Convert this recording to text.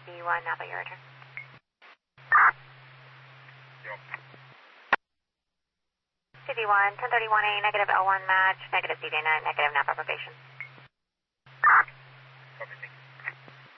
B1, Napa, your return. CV1, 1031A, negative L1 match, negative DJ9, negative Napa probation.